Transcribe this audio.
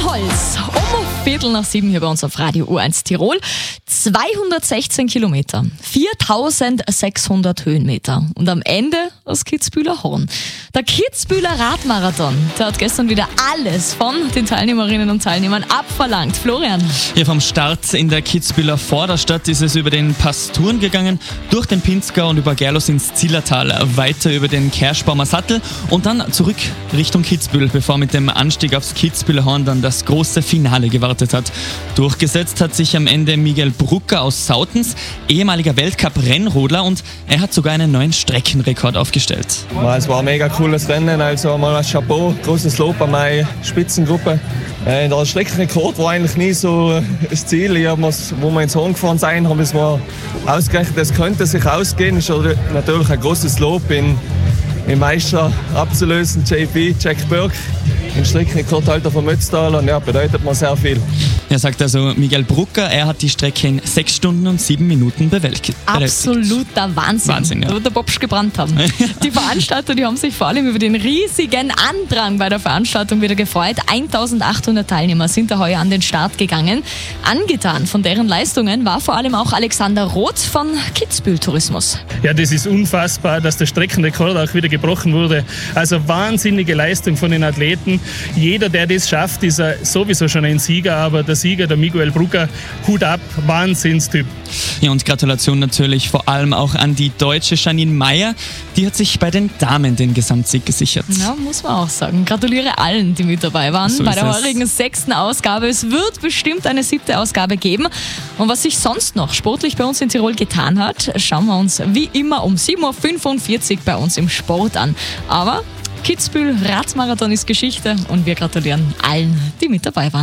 Holz. Um 6:15 hier bei uns auf Radio U1 Tirol. 216 Kilometer, 4600 Höhenmeter und am Ende das Kitzbühler Horn. Der Kitzbühler Radmarathon, der hat gestern wieder alles von den Teilnehmerinnen und Teilnehmern abverlangt. Florian. Hier vom Start in der Kitzbühler Vorderstadt ist es über den Pass Thurn gegangen, durch den Pinzgau und über Gerlos ins Zillertal, weiter über den Kerschbaumer Sattel und dann zurück Richtung Kitzbühel, bevor mit dem Anstieg aufs Kitzbühler Horn dann das große Finale gewartet hat. Durchgesetzt hat sich am Ende Miguel Brucker aus Sautens, ehemaliger Weltcup-Rennrodler, und er hat sogar einen neuen Streckenrekord aufgestellt. Es war ein mega cooles Rennen, also mal ein Chapeau, großes Lob an meine Spitzengruppe. Der Streckenrekord war eigentlich nie so das Ziel. Wo wir ins Horn gefahren sind, haben wir ausgerechnet, es könnte sich ausgehen. Es ist natürlich ein großes Lob, den Meister abzulösen, Jack Burke, den Streckenrekordhalter von Mötztal, und bedeutet mir sehr viel. Er sagt also Miguel Brucker, er hat die Strecke in 6 Stunden und 7 Minuten bewältigt. Absoluter Wahnsinn. Da wird der Bobsch gebrannt haben. Die Veranstalter, die haben sich vor allem über den riesigen Andrang bei der Veranstaltung wieder gefreut. 1800 Teilnehmer sind da heuer an den Start gegangen. Angetan von deren Leistungen war vor allem auch Alexander Roth von Kitzbühel Tourismus. Ja, das ist unfassbar, dass der Streckenrekord auch wieder gebrochen wurde. Also wahnsinnige Leistung von den Athleten. Jeder, der das schafft, ist sowieso schon ein Sieger, aber der Sieger, der Miguel Brucker, Hut ab, Wahnsinnstyp. Ja, und Gratulation natürlich vor allem auch an die Deutsche Janine Meyer. Die hat sich bei den Damen den Gesamtsieg gesichert. Ja, muss man auch sagen. Gratuliere allen, die mit dabei waren So bei der ist es. heurigen 6. Ausgabe. Es wird bestimmt eine 7. Ausgabe geben. Und was sich sonst noch sportlich bei uns in Tirol getan hat, schauen wir uns wie immer um 7:45 Uhr bei uns im Sport an. Aber Kitzbühel Radmarathon ist Geschichte und wir gratulieren allen, die mit dabei waren.